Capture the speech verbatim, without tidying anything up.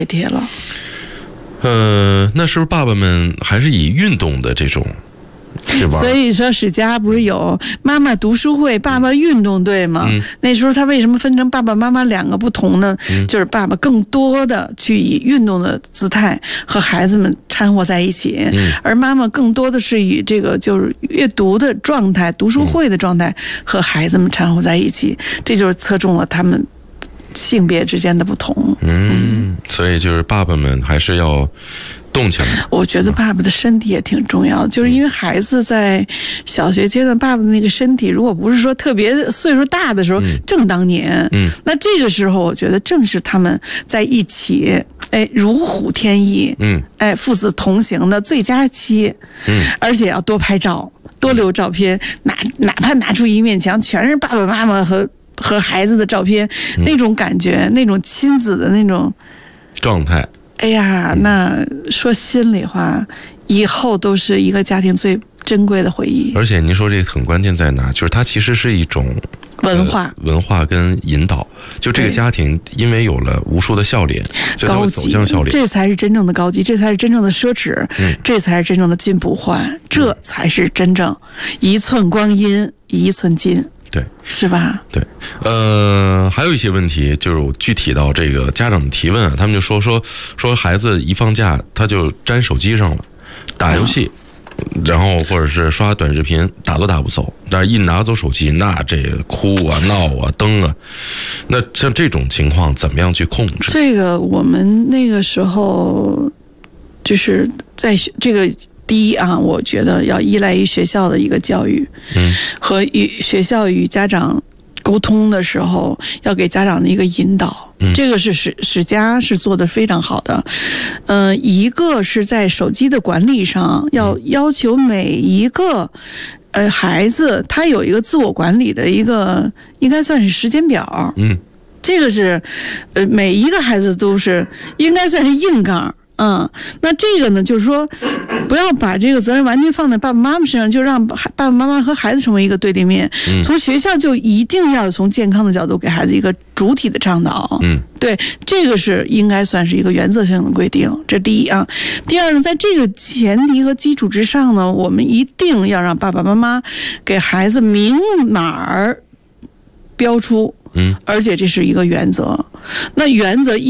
贴了。 呃，那是不是爸爸们还是以运动的这种？ 所以说史家不是有妈妈读书会爸爸运动队吗、嗯、那时候他为什么分成爸爸妈妈两个不同呢、嗯、就是爸爸更多的去以运动的姿态和孩子们掺和在一起、嗯、而妈妈更多的是以这个就是阅读的状态读书会的状态和孩子们掺和在一起、嗯、这就是侧重了他们性别之间的不同。 嗯, 嗯所以就是爸爸们还是要动起来。 我觉得爸爸的身体也挺重要的，就是因为孩子在小学阶段，爸爸的那个身体如果不是说特别岁数大的时候、嗯、正当年、嗯、那这个时候我觉得正是他们在一起哎，如虎添翼，嗯，哎，父子同行的最佳期，嗯，而且要多拍照，多留照片，哪哪怕拿出一面墙，全是爸爸妈妈和和孩子的照片、嗯，那种感觉，那种亲子的那种状态。 哎呀，那说心里话，以后都是一个家庭最珍贵的回忆。 而且您说这个很关键在哪？就是它其实是一种文化、 呃、文化跟引导。就这个家庭，因为有了无数的笑脸，所以它会走向笑脸， 这才是真正的高级，这才是真正的奢侈，嗯、这才是真正的金不换，这才是真正一寸光阴一寸金。 对， 是吧？ 对，呃，还有一些问题，就是具体到这个家长的提问啊，他们就说说说孩子一放假他就粘手机上了，打游戏，嗯、然后或者是刷短视频，打都打不走，但是一拿走手机，那这哭啊、闹啊、蹬啊，那像这种情况怎么样去控制？ 这个我们那个时候就是在这个。第一啊，我觉得要依赖于学校的一个教育，嗯，和与学校与家长沟通的时候，要给家长的一个引导，嗯、这个是史史家是做的非常好的。嗯、呃，一个是在手机的管理上，要要求每一个呃孩子他有一个自我管理的一个，应该算是时间表，嗯，这个是呃每一个孩子都是应该算是硬杠。嗯，那这个呢，就是说，不要把这个责任完全放在爸爸妈妈身上，就让爸爸妈妈和孩子成为一个对立面。嗯，从学校就一定要从健康的角度给孩子一个主体的倡导。嗯，对，这个是应该算是一个原则性的规定，这第一啊。第二呢，在这个前提和基础之上呢，我们一定要让爸爸妈妈给孩子明码儿标出。嗯，而且这是一个原则，那原则一。